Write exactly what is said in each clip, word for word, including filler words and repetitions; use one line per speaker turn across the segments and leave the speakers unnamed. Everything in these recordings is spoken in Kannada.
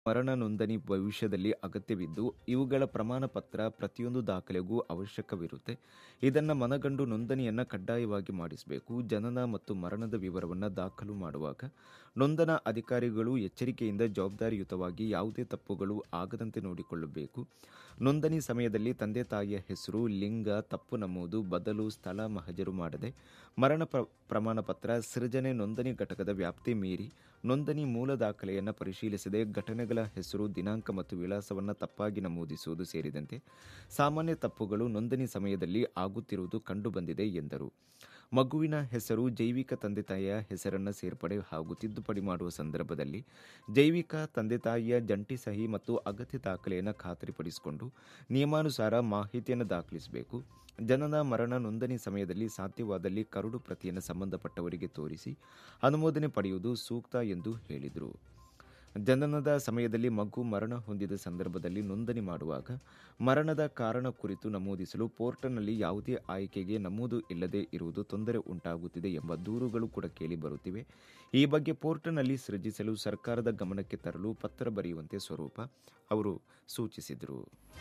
ಮರಣ ನೋಂದಣಿ ಭವಿಷ್ಯದಲ್ಲಿ ಅಗತ್ಯವಿದ್ದು ಇವುಗಳ ಪ್ರಮಾಣ ಪತ್ರ ಪ್ರತಿಯೊಂದು ದಾಖಲೆಗೂ ಅವಶ್ಯಕವಿರುತ್ತೆ. ಇದನ್ನು ಮನಗಂಡು ನೋಂದಣಿಯನ್ನು ಕಡ್ಡಾಯವಾಗಿ ಮಾಡಿಸಬೇಕು. ಜನನ ಮತ್ತು ಮರಣದ ವಿವರವನ್ನು ದಾಖಲು ಮಾಡುವಾಗ ನೋಂದಣಾ ಅಧಿಕಾರಿಗಳು ಎಚ್ಚರಿಕೆಯಿಂದ ಜವಾಬ್ದಾರಿಯುತವಾಗಿ ಯಾವುದೇ ತಪ್ಪುಗಳು ಆಗದಂತೆ ನೋಡಿಕೊಳ್ಳಬೇಕು. ನೋಂದಣಿ ಸಮಯದಲ್ಲಿ ತಂದೆ ತಾಯಿಯ ಹೆಸರು, ಲಿಂಗ ತಪ್ಪು ನಮೂದು, ಬದಲು ಸ್ಥಳ ಮಹಜರು ಮಾಡದೆ ಮರಣ ಪ್ರ ಪ್ರಮಾಣ ಪತ್ರ ಸೃಜನೆ ನೋಂದಣಿ ಘಟಕದ ವ್ಯಾಪ್ತಿ ಮೀರಿ ನೋಂದಣಿ ಮೂಲ ದಾಖಲೆಯನ್ನು ಪರಿಶೀಲಿಸದೆ ಘಟನೆಗಳ ಹೆಸರು, ದಿನಾಂಕ ಮತ್ತು ವಿಳಾಸವನ್ನು ತಪ್ಪಾಗಿ ನಮೂದಿಸುವುದು ಸೇರಿದಂತೆ ಸಾಮಾನ್ಯ ತಪ್ಪುಗಳು ನೋಂದಣಿ ಸಮಯದಲ್ಲಿ ಆಗುತ್ತಿರುವುದು ಕಂಡುಬಂದಿದೆ ಎಂದರು. ಮಗುವಿನ ಹೆಸರು ಜೈವಿಕ ತಂದೆ ತಾಯಿಯ ಹೆಸರನ್ನು ಸೇರ್ಪಡೆ ಹಾಗೂ ತಿದ್ದುಪಡಿ ಮಾಡುವ ಸಂದರ್ಭದಲ್ಲಿ ಜೈವಿಕ ತಂದೆ ತಾಯಿಯ ಜಂಟಿ ಸಹಿ ಮತ್ತು ಅಗತ್ಯ ದಾಖಲೆಯನ್ನು ಖಾತರಿಪಡಿಸಿಕೊಂಡು ನಿಯಮಾನುಸಾರ ಮಾಹಿತಿಯನ್ನು ದಾಖಲಿಸಬೇಕು. ಜನನ ಮರಣ ನೋಂದಣಿ ಸಮಯದಲ್ಲಿ ಸಾಧ್ಯವಾದಲ್ಲಿ ಕರಡು ಪ್ರತಿಯನ್ನು ಸಂಬಂಧಪಟ್ಟವರಿಗೆ ತೋರಿಸಿ ಅನುಮೋದನೆ ಪಡೆಯುವುದು ಸೂಕ್ತ ಎಂದು ಹೇಳಿದರು. ಜನನದ ಸಮಯದಲ್ಲಿ ಮಗು ಮರಣ ಹೊಂದಿದ ಸಂದರ್ಭದಲ್ಲಿ ನೋಂದಣಿ ಮಾಡುವಾಗ ಮರಣದ ಕಾರಣ ಕುರಿತು ನಮೂದಿಸಲು ಪೋರ್ಟಲ್ನಲ್ಲಿ ಯಾವುದೇ ಆಯ್ಕೆಗೆ ನಮೂದು ಇಲ್ಲದೆ ಇರುವುದು ತೊಂದರೆ ಉಂಟಾಗುತ್ತಿದೆ ಎಂಬ ದೂರುಗಳು ಕೂಡ ಕೇಳಿ ಬರುತ್ತಿವೆ. ಈ ಬಗ್ಗೆ ಪೋರ್ಟಲ್ನಲ್ಲಿ ಸೃಜಿಸಲು ಸರ್ಕಾರದ ಗಮನಕ್ಕೆ ತರಲು ಪತ್ರ ಬರೆಯುವಂತೆ ಸ್ವರೂಪ ಅವರು ಸೂಚಿಸಿದರು.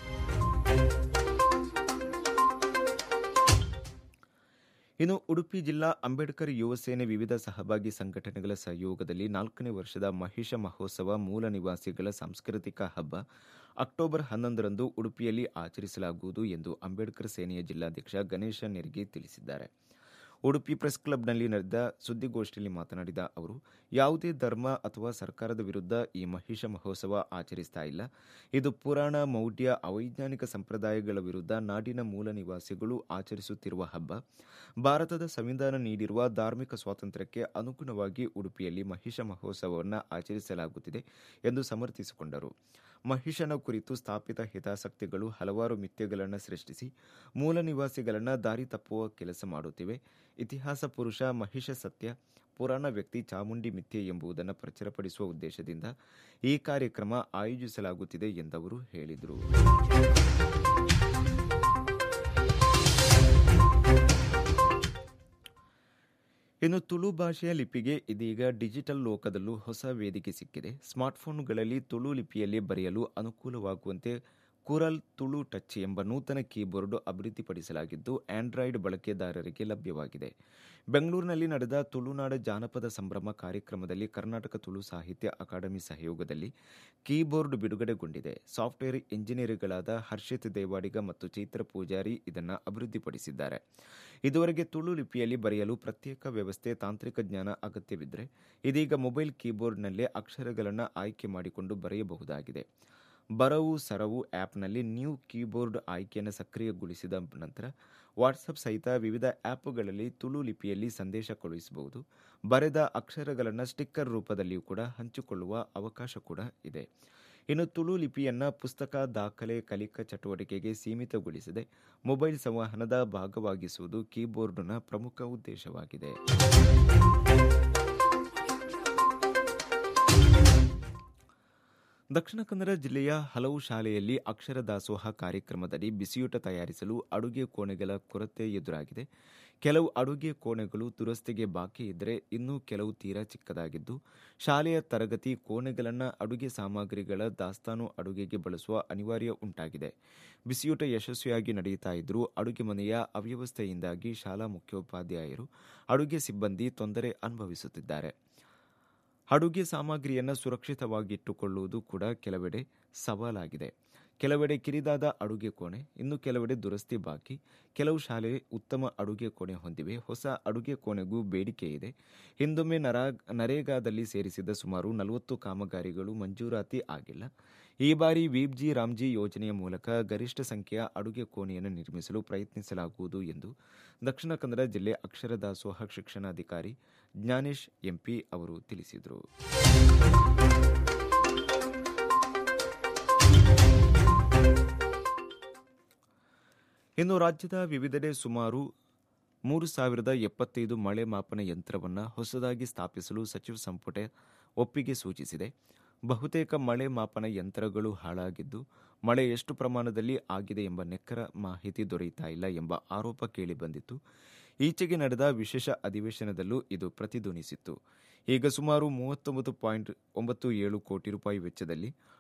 ಇನ್ನು ಉಡುಪಿ ಜಿಲ್ಲಾ ಅಂಬೇಡ್ಕರ್ ಯುವ ಸೇನೆ ವಿವಿಧ ಸಹಭಾಗಿ ಸಂಘಟನೆಗಳ ಸಹಯೋಗದಲ್ಲಿ ನಾಲ್ಕನೇ ವರ್ಷದ ಮಹಿಷ ಮಹೋತ್ಸವ ಮೂಲ ನಿವಾಸಿಗಳ ಸಾಂಸ್ಕೃತಿಕ ಹಬ್ಬ ಅಕ್ಟೋಬರ್ ಹನ್ನೊಂದರಂದು ಉಡುಪಿಯಲ್ಲಿ ಆಚರಿಸಲಾಗುವುದು ಎಂದು ಅಂಬೇಡ್ಕರ್ ಸೇನೆಯ ಜಿಲ್ಲಾಧ್ಯಕ್ಷ ಗಣೇಶ ನೆರಗಿ ತಿಳಿಸಿದ್ದಾರೆ. ಉಡುಪಿ ಪ್ರೆಸ್ ಕ್ಲಬ್ನಲ್ಲಿ ನಡೆದ ಸುದ್ದಿಗೋಷ್ಠಿಯಲ್ಲಿ ಮಾತನಾಡಿದ ಅವರು, ಯಾವುದೇ ಧರ್ಮ ಅಥವಾ ಸರ್ಕಾರದ ವಿರುದ್ಧ ಈ ಮಹಿಷ ಮಹೋತ್ಸವ ಆಚರಿಸ್ತಾ ಇಲ್ಲ. ಇದು ಪುರಾಣ, ಮೌಢ್ಯ, ಅವೈಜ್ಞಾನಿಕ ಸಂಪ್ರದಾಯಗಳ ವಿರುದ್ಧ ನಾಡಿನ ಮೂಲ ನಿವಾಸಿಗಳು ಆಚರಿಸುತ್ತಿರುವ ಹಬ್ಬ. ಭಾರತದ ಸಂವಿಧಾನ ನೀಡಿರುವ ಧಾರ್ಮಿಕ ಸ್ವಾತಂತ್ರ್ಯಕ್ಕೆ ಅನುಗುಣವಾಗಿ ಉಡುಪಿಯಲ್ಲಿ ಮಹಿಷ ಮಹೋತ್ಸವವನ್ನು ಆಚರಿಸಲಾಗುತ್ತಿದೆ ಎಂದು ಸಮರ್ಥಿಸಿಕೊಂಡರು. ಮಹಿಷನ ಕುರಿತು ಸ್ಥಾಪಿತ ಹಿತಾಸಕ್ತಿಗಳು ಹಲವಾರು ಮಿಥ್ಯೆಗಳನ್ನು ಸೃಷ್ಟಿಸಿ ಮೂಲ ನಿವಾಸಿಗಳನ್ನು ದಾರಿ ತಪ್ಪುವ ಕೆಲಸ ಮಾಡುತ್ತಿವೆ. ಇತಿಹಾಸ ಪುರುಷ ಮಹಿಷ ಸತ್ಯ, ಪುರಾಣ ವ್ಯಕ್ತಿ ಚಾಮುಂಡಿ ಮಿಥ್ಯೆ ಎಂಬುದನ್ನು ಪ್ರಚುರಪಡಿಸುವ ಉದ್ದೇಶದಿಂದ ಈ ಕಾರ್ಯಕ್ರಮ ಆಯೋಜಿಸಲಾಗುತ್ತಿದೆ ಎಂದವರು ಹೇಳಿದರು. ಇನ್ನು ತುಳು ಭಾಷೆಯ ಲಿಪಿಗೆ ಇದೀಗ ಡಿಜಿಟಲ್ ಲೋಕದಲ್ಲೂ ಹೊಸ ವೇದಿಕೆ ಸಿಕ್ಕಿದೆ. ಸ್ಮಾರ್ಟ್ಫೋನ್ಗಳಲ್ಲಿ ತುಳು ಲಿಪಿಯಲ್ಲಿ ಬರೆಯಲು ಅನುಕೂಲವಾಗುವಂತೆ ಕುರಲ್ ತುಳು ಟಚ್ ಎಂಬ ನೂತನ ಕೀಬೋರ್ಡ್ ಅಭಿವೃದ್ಧಿಪಡಿಸಲಾಗಿದ್ದು ಆಂಡ್ರಾಯ್ಡ್ ಬಳಕೆದಾರರಿಗೆ ಲಭ್ಯವಾಗಿದೆ. ಬೆಂಗಳೂರಿನಲ್ಲಿ ನಡೆದ ತುಳುನಾಡ ಜಾನಪದ ಸಂಭ್ರಮ ಕಾರ್ಯಕ್ರಮದಲ್ಲಿ ಕರ್ನಾಟಕ ತುಳು ಸಾಹಿತ್ಯ ಅಕಾಡೆಮಿ ಸಹಯೋಗದಲ್ಲಿ ಕೀಬೋರ್ಡ್ ಬಿಡುಗಡೆಗೊಂಡಿದೆ. ಸಾಫ್ಟ್ವೇರ್ ಇಂಜಿನಿಯರ್ಗಳಾದ ಹರ್ಷಿತ್ ದೇವಾಡಿಗ ಮತ್ತು ಚೈತ್ರ ಪೂಜಾರಿ ಇದನ್ನು ಅಭಿವೃದ್ಧಿಪಡಿಸಿದ್ದಾರೆ. ಇದುವರೆಗೆ ತುಳು ಲಿಪಿಯಲ್ಲಿ ಬರೆಯಲು ಪ್ರತ್ಯೇಕ ವ್ಯವಸ್ಥೆ, ತಾಂತ್ರಿಕ ಜ್ಞಾನ ಅಗತ್ಯವಿದ್ದರೆ ಇದೀಗ ಮೊಬೈಲ್ ಕೀಬೋರ್ಡ್ನಲ್ಲೇ ಅಕ್ಷರಗಳನ್ನು ಆಯ್ಕೆ ಮಾಡಿಕೊಂಡು ಬರೆಯಬಹುದಾಗಿದೆ. ಬರವು ಸರವು ಆ್ಯಪ್ನಲ್ಲಿ ನ್ಯೂ ಕೀಬೋರ್ಡ್ ಆಯ್ಕೆಯನ್ನು ಸಕ್ರಿಯಗೊಳಿಸಿದ ನಂತರ ವಾಟ್ಸಪ್ ಸಹಿತ ವಿವಿಧ ಆ್ಯಪ್ಗಳಲ್ಲಿ ತುಳು ಲಿಪಿಯಲ್ಲಿ ಸಂದೇಶ ಕಳುಹಿಸಬಹುದು. ಬರೆದ ಅಕ್ಷರಗಳನ್ನು ಸ್ಟಿಕ್ಕರ್ ರೂಪದಲ್ಲಿಯೂ ಕೂಡ ಹಂಚಿಕೊಳ್ಳುವ ಅವಕಾಶ ಕೂಡ ಇದೆ. ಇನ್ನು ತುಳು ಲಿಪಿಯನ್ನು ಪುಸ್ತಕ, ದಾಖಲೆ, ಕಲಿಕಾ ಚಟುವಟಿಕೆಗೆ ಸೀಮಿತಗೊಳಿಸದೆ ಮೊಬೈಲ್ ಸಂವಹನದ ಭಾಗವಾಗಿಸುವುದು ಕೀಬೋರ್ಡ್ನ ಪ್ರಮುಖ ಉದ್ದೇಶವಾಗಿದೆ. ದಕ್ಷಿಣ ಕನ್ನಡ ಜಿಲ್ಲೆಯ ಹಲವು ಶಾಲೆಯಲ್ಲಿ ಅಕ್ಷರ ದಾಸೋಹ ಕಾರ್ಯಕ್ರಮದಡಿ ಬಿಸಿಯೂಟ ತಯಾರಿಸಲು ಅಡುಗೆ ಕೋಣೆಗಳ ಕೊರತೆ ಎದುರಾಗಿದೆ. ಕೆಲವು ಅಡುಗೆ ಕೋಣೆಗಳು ದುರಸ್ತಿಗೆ ಬಾಕಿ ಇದ್ದರೆ ಇನ್ನೂ ಕೆಲವು ತೀರಾ ಚಿಕ್ಕದಾಗಿದ್ದು ಶಾಲೆಯ ತರಗತಿ ಕೋಣೆಗಳನ್ನು ಅಡುಗೆ ಸಾಮಗ್ರಿಗಳ ದಾಸ್ತಾನು ಅಡುಗೆಗೆ ಬಳಸುವ ಅನಿವಾರ್ಯ ಉಂಟಾಗಿದೆ. ಬಿಸಿಯೂಟ ಯಶಸ್ವಿಯಾಗಿ ನಡೆಯುತ್ತಾ ಇದ್ದರೂ ಅಡುಗೆ ಮನೆಯ ಅವ್ಯವಸ್ಥೆಯಿಂದಾಗಿ ಶಾಲಾ ಮುಖ್ಯೋಪಾಧ್ಯಾಯರು, ಅಡುಗೆ ಸಿಬ್ಬಂದಿ ತೊಂದರೆ ಅನುಭವಿಸುತ್ತಿದ್ದಾರೆ. ಅಡುಗೆ ಸಾಮಗ್ರಿಯನ್ನು ಸುರಕ್ಷಿತವಾಗಿಟ್ಟುಕೊಳ್ಳುವುದು ಕೂಡ ಕೆಲವೆಡೆ ಸವಾಲಾಗಿದೆ. ಕೆಲವೆಡೆ ಕಿರಿದಾದ ಅಡುಗೆ ಕೋಣೆ, ಇನ್ನು ಕೆಲವೆಡೆ ದುರಸ್ತಿ ಬಾಕಿ. ಕೆಲವು ಶಾಲೆ ಉತ್ತಮ ಅಡುಗೆ ಕೋಣೆ ಹೊಂದಿವೆ. ಹೊಸ ಅಡುಗೆ ಕೋಣೆಗೂ ಬೇಡಿಕೆ ಇದೆ. ಹಿಂದೊಮ್ಮೆ ನರಾ ನರೇಗಾದಲ್ಲಿ ಸೇರಿಸಿದ ಸುಮಾರು ನಲವತ್ತು ಕಾಮಗಾರಿಗಳು ಮಂಜೂರಾತಿ ಆಗಿಲ್ಲ. ಈ ಬಾರಿ ವೀಬ್ಜಿ ರಾಮ್ಜಿ ಯೋಜನೆಯ ಮೂಲಕ ಗರಿಷ್ಠ ಸಂಖ್ಯೆಯ ಅಡುಗೆ ಕೋಣೆಯನ್ನು ನಿರ್ಮಿಸಲು ಪ್ರಯತ್ನಿಸಲಾಗುವುದು ಎಂದು ದಕ್ಷಿಣ ಕನ್ನಡ ಜಿಲ್ಲೆ ಅಕ್ಷರ ದಾಸೋಹ ಶಿಕ್ಷಣಾಧಿಕಾರಿ ಜ್ಞಾನೇಶ್ ಎಂಪಿ ಅವರು ತಿಳಿಸಿದರು. ಇನ್ನು ರಾಜ್ಯದ ವಿವಿಧೆಡೆ ಸುಮಾರು ಮೂರು ಸಾವಿರದ ಎಪ್ಪತ್ತೈದು ಮಳೆ ಮಾಪನ ಯಂತ್ರವನ್ನು ಹೊಸದಾಗಿ ಸ್ಥಾಪಿಸಲು ಸಚಿವ ಸಂಪುಟ ಒಪ್ಪಿಗೆ ಸೂಚಿಸಿದೆ. ಬಹುತೇಕ ಮಳೆ ಮಾಪನ ಯಂತ್ರಗಳು ಹಾಳಾಗಿದ್ದು ಮಳೆ ಎಷ್ಟು ಪ್ರಮಾಣದಲ್ಲಿ ಆಗಿದೆ ಎಂಬ ನಿಖರ ಮಾಹಿತಿ ದೊರೆಯುತ್ತಾ ಇಲ್ಲ ಎಂಬ ಆರೋಪ ಕೇಳಿಬಂದಿತ್ತು. ಈಚೆಗೆ ನಡೆದ ವಿಶೇಷ ಅಧಿವೇಶನದಲ್ಲೂ ಇದು ಪ್ರತಿಧ್ವನಿಸಿತ್ತು. ಈಗ ಸುಮಾರು ಮೂವತ್ತೊಂಬತ್ತು ಪಾಯಿಂಟ್ ಒಂಬತ್ತು ಏಳು ಕೋಟಿ ರೂಪಾಯಿ ವೆಚ್ಚದಲ್ಲಿ